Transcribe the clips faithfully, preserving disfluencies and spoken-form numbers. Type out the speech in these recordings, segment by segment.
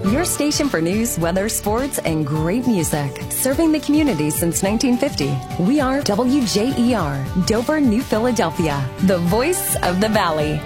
your station for news, weather, sports, and great music. Serving the community since nineteen fifty. We are W J E R, Dover, New Philadelphia, the voice of the Valley.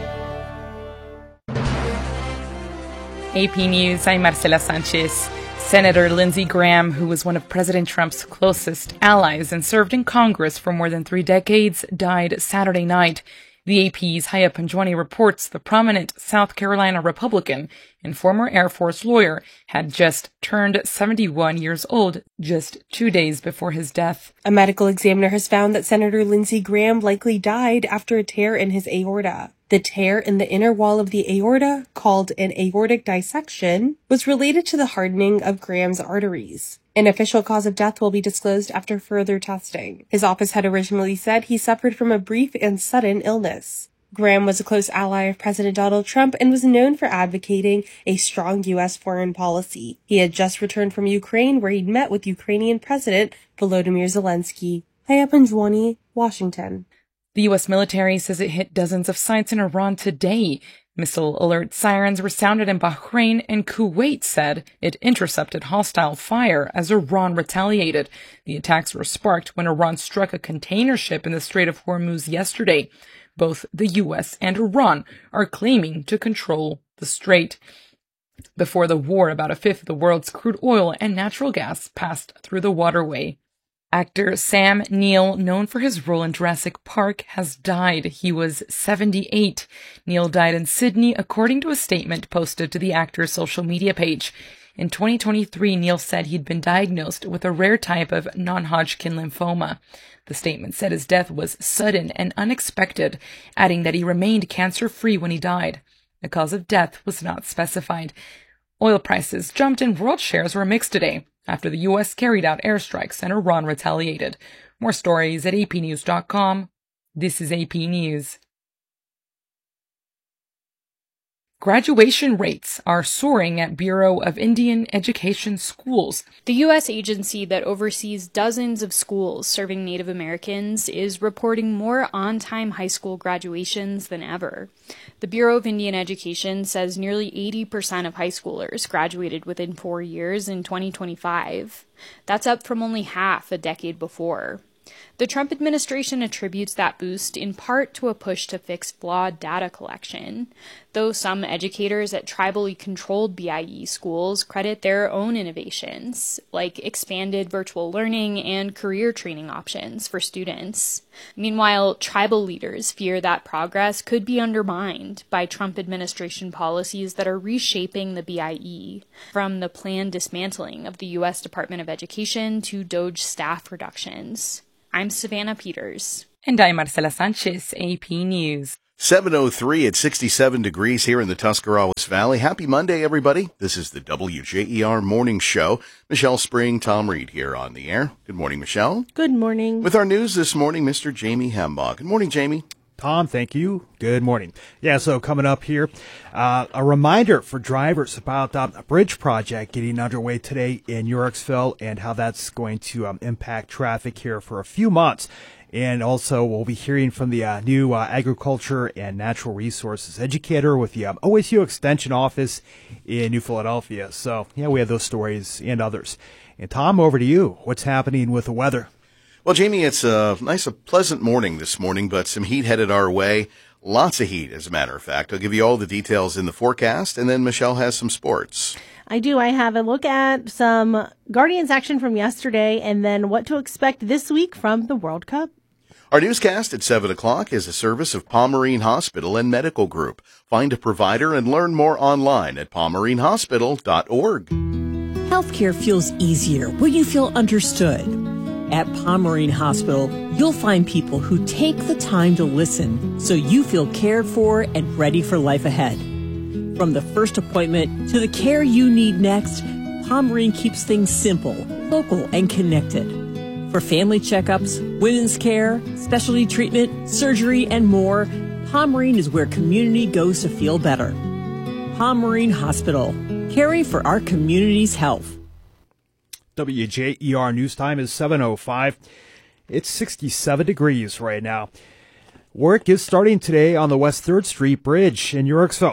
A P News, I'm Marcela Sanchez. Senator Lindsey Graham, who was one of President Trump's closest allies and served in Congress for more than three decades, died Saturday night. The A P's Haya Panjwani reports the prominent South Carolina Republican and former Air Force lawyer had just turned seventy-one years old just two days before his death. A medical examiner has found that Senator Lindsey Graham likely died after a tear in his aorta. The tear in the inner wall of the aorta, called an aortic dissection, was related to the hardening of Graham's arteries. An official cause of death will be disclosed after further testing. His office had originally said he suffered from a brief and sudden illness. Graham was a close ally of President Donald Trump and was known for advocating a strong U S foreign policy. He had just returned from Ukraine, where he'd met with Ukrainian President Volodymyr Zelensky. Haya Panjwani, Washington. The U S military says it hit dozens of sites in Iran today. Missile alert sirens were sounded in Bahrain, and Kuwait said it intercepted hostile fire as Iran retaliated. The attacks were sparked when Iran struck a container ship in the Strait of Hormuz yesterday. Both the U S and Iran are claiming to control the strait. Before the war, about a fifth of the world's crude oil and natural gas passed through the waterway. Actor Sam Neill, known for his role in Jurassic Park, has died. He was seventy-eight. Neill died in Sydney, according to a statement posted to the actor's social media page. In twenty twenty-three, Neill said he'd been diagnosed with a rare type of non-Hodgkin lymphoma. The statement said his death was sudden and unexpected, adding that he remained cancer-free when he died. The cause of death was not specified. Oil prices jumped and world shares were mixed today after the U S carried out airstrikes and Iran retaliated. More stories at A P news dot com. This is A P News. Graduation rates are soaring at Bureau of Indian Education schools. The U S agency that oversees dozens of schools serving Native Americans is reporting more on-time high school graduations than ever. The Bureau of Indian Education says nearly eighty percent of high schoolers graduated within four years in twenty twenty-five. That's up from only half a decade before. The Trump administration attributes that boost in part to a push to fix flawed data collection, though some educators at tribally controlled B I E schools credit their own innovations, like expanded virtual learning and career training options for students. Meanwhile, tribal leaders fear that progress could be undermined by Trump administration policies that are reshaping the B I E, from the planned dismantling of the U S Department of Education to DOGE staff reductions. I'm Savannah Peters. And I'm Marcela Sanchez, A P News. seven oh three at sixty-seven degrees here in the Tuscarawas Valley. Happy Monday, everybody. This is the W J E R Morning Show. Michelle Spring, Tom Reed here on the air. Good morning, Michelle. Good morning. With our news this morning, Mister Jamie Hembaugh. Good morning, Jamie. Tom, thank you. Good morning. Yeah, so coming up here, uh, a reminder for drivers about uh, a bridge project getting underway today in Yorksville and how that's going to um, impact traffic here for a few months. And also, we'll be hearing from the uh, new uh, agriculture and natural resources educator with the um, O S U Extension Office in New Philadelphia. So, yeah, we have those stories and others. And Tom, over to you. What's happening with the weather? Well, Jamie, it's a nice, a pleasant morning this morning, but some heat headed our way. Lots of heat, as a matter of fact. I'll give you all the details in the forecast, and then Michelle has some sports. I do. I have a look at some Guardians action from yesterday and then what to expect this week from the World Cup. Our newscast at seven o'clock is a service of Pomerene Hospital and Medical Group. Find a provider and learn more online at pomerene hospital dot org. Healthcare feels easier when you feel understood. At Pomerene Hospital, you'll find people who take the time to listen so you feel cared for and ready for life ahead. From the first appointment to the care you need next, Pomerene keeps things simple, local, and connected. For family checkups, women's care, specialty treatment, surgery, and more, Pomerene is where community goes to feel better. Pomerene Hospital, caring for our community's health. W J E R News Time is seven oh five. It's sixty-seven degrees right now. Work is starting today on the West third Street Bridge in Yorksville.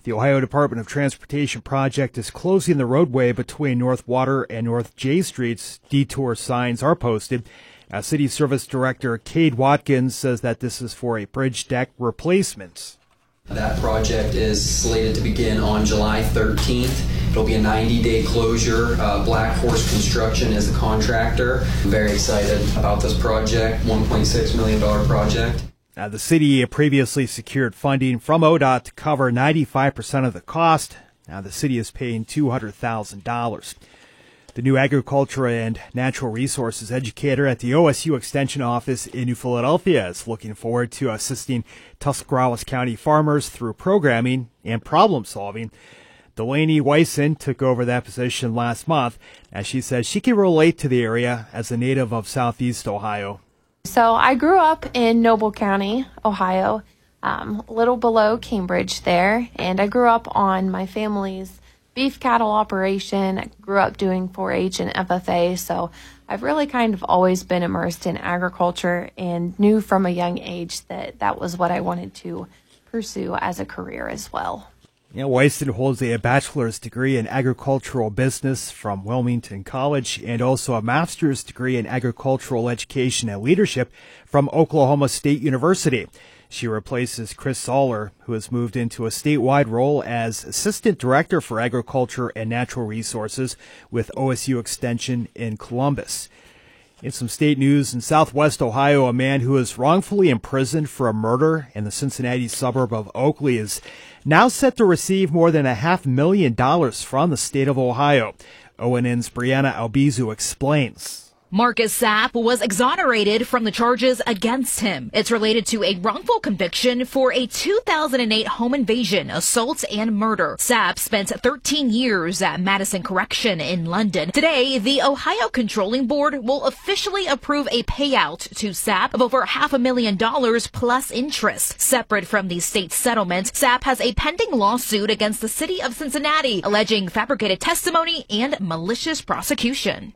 The Ohio Department of Transportation project is closing the roadway between North Water and North J Streets. Detour signs are posted. Uh, City Service Director Cade Watkins says that this is for a bridge deck replacement. That project is slated to begin on July thirteenth. It'll be a ninety-day closure. Uh, Black Horse Construction is the contractor. I'm very excited about this project, one point six million dollars project. Now, the city previously secured funding from O D O T to cover ninety-five percent of the cost. Now, the city is paying two hundred thousand dollars. The new agriculture and natural resources educator at the O S U Extension office in New Philadelphia is looking forward to assisting Tuscarawas County farmers through programming and problem solving. Delaney Wyson took over that position last month, as she says she can relate to the area as a native of Southeast Ohio. So I grew up in Noble County, Ohio, um, a little below Cambridge there, and I grew up on my family's beef cattle operation. I grew up doing four H and F F A, so I've really kind of always been immersed in agriculture and knew from a young age that that was what I wanted to pursue as a career as well. Yeah, Wyson holds a bachelor's degree in agricultural business from Wilmington College and also a master's degree in agricultural education and leadership from Oklahoma State University. She replaces Chris Soller, who has moved into a statewide role as Assistant Director for Agriculture and Natural Resources with O S U Extension in Columbus. In some state news, in Southwest Ohio, a man who was wrongfully imprisoned for a murder in the Cincinnati suburb of Oakley is now set to receive more than a half million dollars from the state of Ohio. O N N's Brianna Albizu explains. Marcus Sapp was exonerated from the charges against him. It's related to a wrongful conviction for a two thousand eight home invasion, assault, and murder. Sapp spent thirteen years at Madison Correction in London. Today, the Ohio Controlling Board will officially approve a payout to Sapp of over half a million dollars plus interest. Separate from the state settlement, Sapp has a pending lawsuit against the city of Cincinnati, alleging fabricated testimony and malicious prosecution.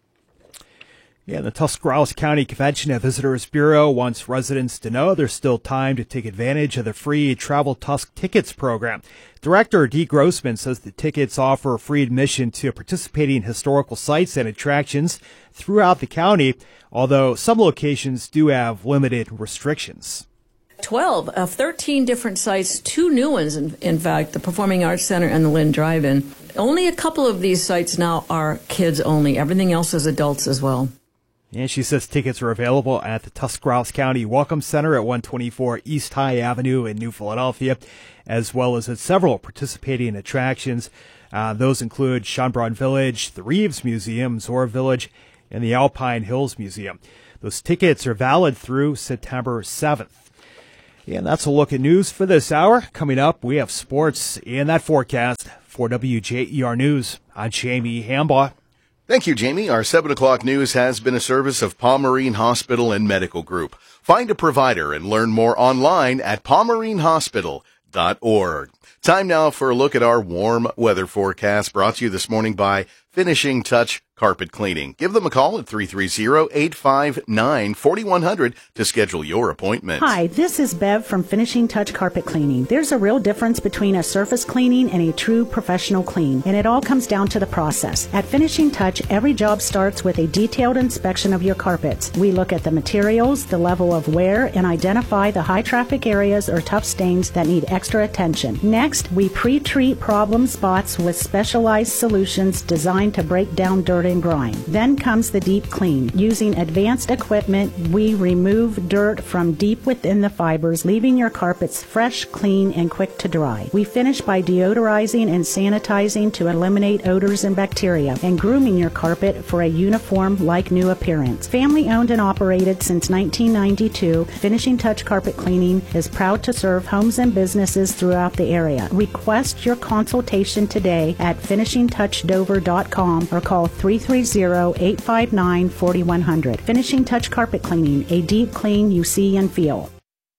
Yeah, the Tuscarawas County Convention and Visitors Bureau wants residents to know there's still time to take advantage of the free Travel Tusk Tickets program. Director Dee Grossman says the tickets offer free admission to participating historical sites and attractions throughout the county, although some locations do have limited restrictions. twelve of thirteen different sites, two new ones, in, in fact, the Performing Arts Center and the Lynn Drive-In. Only a couple of these sites now are kids only. Everything else is adults as well. And she says tickets are available at the Tuscarawas County Welcome Center at one twenty-four East High Avenue in New Philadelphia, as well as at several participating attractions. Uh, those include Schönbrunn Village, the Reeves Museum, Zora Village, and the Alpine Hills Museum. Those tickets are valid through September seventh. And that's a look at news for this hour. Coming up, we have sports and that forecast. For W J E R News, I'm Jamie Hambaugh. Thank you, Jamie. Our seven o'clock news has been a service of Pomerene Hospital and Medical Group. Find a provider and learn more online at pomerene hospital dot org. Time now for a look at our warm weather forecast, brought to you this morning by Finishing Touch Carpet Cleaning. Give them a call at three three zero, eight five nine, four one zero zero to schedule your appointment. Hi, this is Bev from Finishing Touch Carpet Cleaning. There's a real difference between a surface cleaning and a true professional clean, and it all comes down to the process. At Finishing Touch, every job starts with a detailed inspection of your carpets. We look at the materials, the level of wear, and identify the high traffic areas or tough stains that need extra attention. Next, we pre-treat problem spots with specialized solutions designed to break down dirt and grime. Then comes the deep clean. Using advanced equipment, we remove dirt from deep within the fibers, leaving your carpets fresh, clean, and quick to dry. We finish by deodorizing and sanitizing to eliminate odors and bacteria, and grooming your carpet for a uniform, like new appearance. Family owned and operated since nineteen ninety-two, Finishing Touch Carpet Cleaning is proud to serve homes and businesses throughout the area. Request your consultation today at finishing touch dover dot com or call three three zero, eight five nine, four one zero zero. Finishing Touch Carpet Cleaning, a deep clean you see and feel.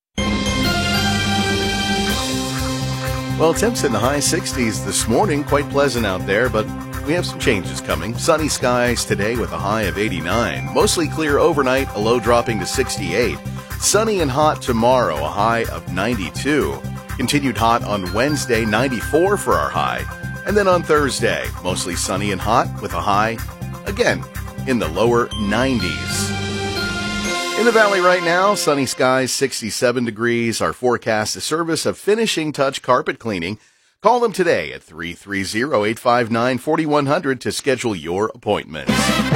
Well, temps in the high sixties this morning, quite pleasant out there, but we have some changes coming. Sunny skies today with a high of eighty-nine. Mostly clear overnight, a low dropping to sixty-eight. Sunny and hot tomorrow, a high of ninety-two. Continued hot on Wednesday, ninety-four for our high. And then on Thursday, mostly sunny and hot with a high, again, in the lower nineties. In the valley right now, sunny skies, sixty-seven degrees. Our forecast, a service of Finishing Touch Carpet Cleaning. Call them today at three three zero, eight five nine, four one zero zero to schedule your appointment.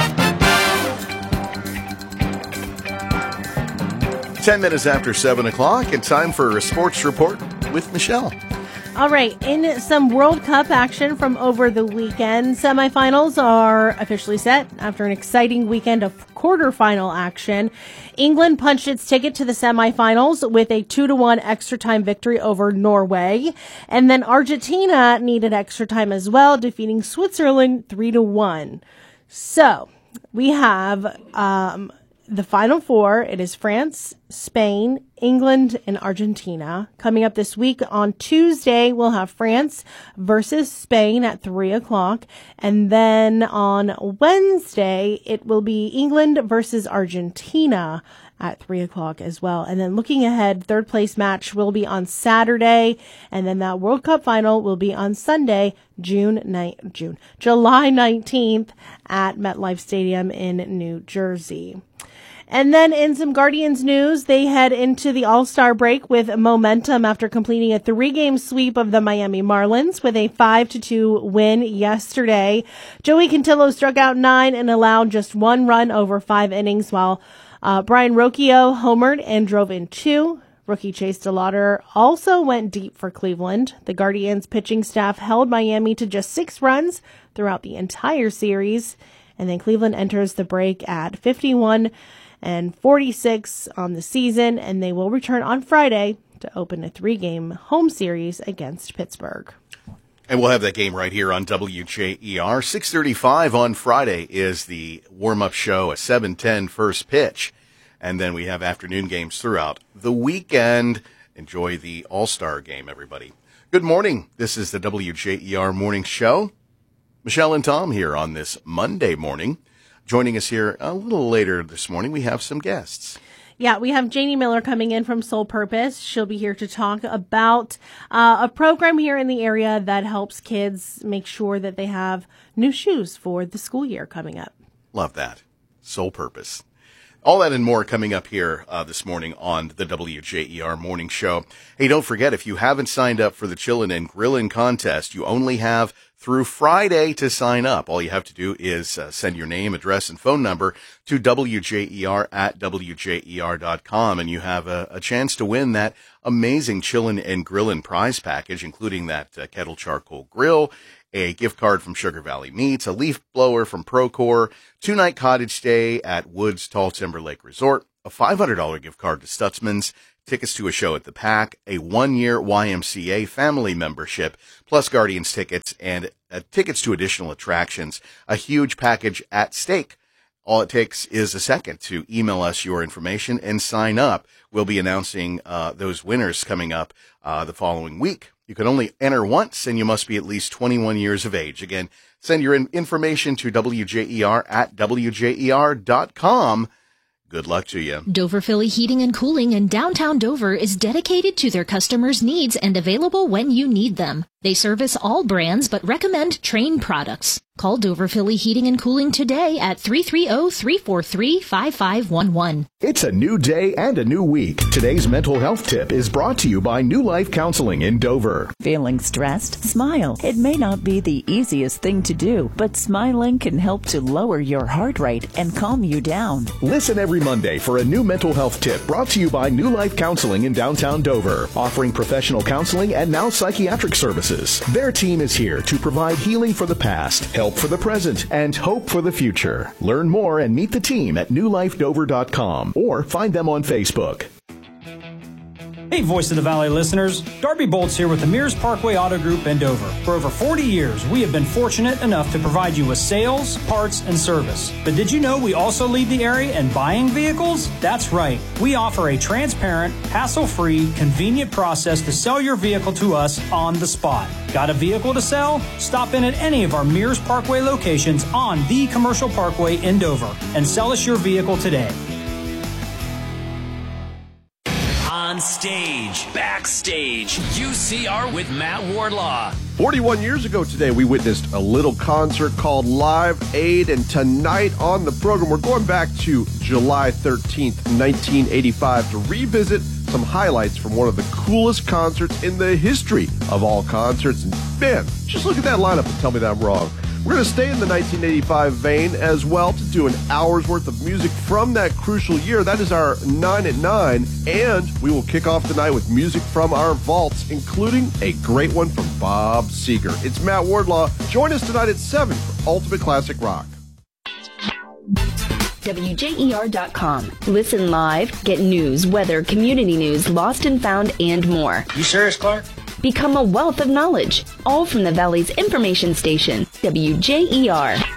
Ten minutes after seven o'clock, and time for a sports report with Michelle. All right, in some World Cup action from over the weekend, semifinals are officially set after an exciting weekend of quarterfinal action. England punched its ticket to the semifinals with a two to one extra time victory over Norway. And then Argentina needed extra time as well, defeating Switzerland three to one. So we have um, the final four. It is France, Spain, England, and Argentina. Coming up this week on Tuesday, we'll have France versus Spain at three o'clock. And then on Wednesday, it will be England versus Argentina at three o'clock as well. And then looking ahead, third place match will be on Saturday. And then that World Cup final will be on Sunday, June ninth, June, July nineteenth at MetLife Stadium in New Jersey. And then in some Guardians news, they head into the All-Star break with momentum after completing a three-game sweep of the Miami Marlins with a five to two win yesterday. Joey Cantillo struck out nine and allowed just one run over five innings, while uh, Brian Rocchio homered and drove in two. Rookie Chase DeLauder also went deep for Cleveland. The Guardians pitching staff held Miami to just six runs throughout the entire series. And then Cleveland enters the break at fifty-one and forty-six on the season, and they will return on Friday to open a three-game home series against Pittsburgh. And we'll have that game right here on W J E R. six thirty-five on Friday is the warm-up show, a seven ten first pitch. And then we have afternoon games throughout the weekend. Enjoy the All-Star game, everybody. Good morning. This is the W J E R Morning Show. Michelle and Tom here on this Monday morning. Joining us here a little later this morning, we have some guests. Yeah, we have Janie Miller coming in from Soul Purpose. She'll be here to talk about uh, a program here in the area that helps kids make sure that they have new shoes for the school year coming up. Love that. Soul Purpose. All that and more coming up here uh, this morning on the W J E R Morning Show. Hey, don't forget, if you haven't signed up for the Chillin' and Grillin' contest, you only have through Friday to sign up. All you have to do is uh, send your name, address, and phone number to W J E R at W J E R dot com, and you have a, a chance to win that amazing Chillin' and Grillin' prize package, including that uh, kettle charcoal grill, a gift card from Sugar Valley Meats, a leaf blower from Procore, two-night cottage stay at Woods Tall Timber Lake Resort, a five hundred dollars gift card to Stutzman's, tickets to a show at the Pack, a one-year Y M C A family membership, plus Guardians tickets and uh, tickets to additional attractions, a huge package at stake. All it takes is a second to email us your information and sign up. We'll be announcing uh, those winners coming up uh, the following week. You can only enter once, and you must be at least twenty-one years of age. Again, send your in- information to W J E R at W J E R dot com. Good luck to you. Dover Philly Heating and Cooling in downtown Dover is dedicated to their customers' needs and available when you need them. They service all brands but recommend Trane products. Call Dover Philly Heating and Cooling today at three three zero, three four three, five five one one. It's a new day and a new week. Today's mental health tip is brought to you by New Life Counseling in Dover. Feeling stressed? Smile. It may not be the easiest thing to do, but smiling can help to lower your heart rate and calm you down. Listen every Monday for a new mental health tip brought to you by New Life Counseling in downtown Dover, offering professional counseling and now psychiatric services. Their team is here to provide healing for the past, help for the present, and hope for the future. Learn more and meet the team at new life dover dot com or find them on Facebook. Hey, Voice of the Valley listeners. Darby Bolts here with the Mears Parkway Auto Group in Dover. For over forty years, we have been fortunate enough to provide you with sales, parts, and service. But did you know we also lead the area in buying vehicles? That's right. We offer a transparent, hassle-free, convenient process to sell your vehicle to us on the spot. Got a vehicle to sell? Stop in at any of our Mears Parkway locations on the Commercial Parkway in Dover and sell us your vehicle today. On stage, backstage, U C R with Matt Wardlaw. forty-one years ago today, we witnessed a little concert called Live Aid, and tonight on the program, we're going back to July thirteenth, nineteen eighty-five to revisit some highlights from one of the coolest concerts in the history of all concerts. And man, just look at that lineup and tell me that I'm wrong. We're going to stay in the nineteen eighty-five vein as well to do an hour's worth of music from that crucial year. That is our nine at nine, and we will kick off the night with music from our vaults, including a great one from Bob Seger. It's Matt Wardlaw. Join us tonight at seven for Ultimate Classic Rock. W J E R dot com. Listen live, get news, weather, community news, lost and found, and more. You serious, Clark? Become a wealth of knowledge, all from the Valley's information station, W J E R.